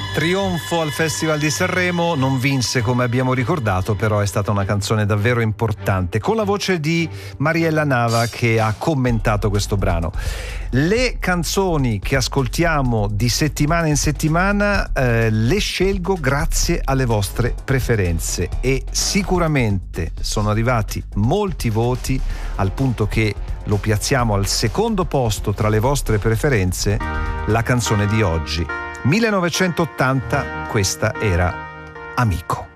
Trionfo al Festival di Sanremo, non vinse come abbiamo ricordato, però è stata una canzone davvero importante, con la voce di Mariella Nava che ha commentato questo brano. Le canzoni che ascoltiamo di settimana in settimana le scelgo grazie alle vostre preferenze e sicuramente sono arrivati molti voti al punto che lo piazziamo al secondo posto tra le vostre preferenze, la canzone di oggi. 1980, questa era Amico.